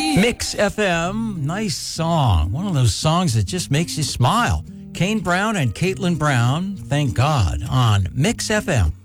Mix FM, nice song. One of those songs that just makes you smile. Kane Brown and Caitlin Brown, thank God, on Mix FM.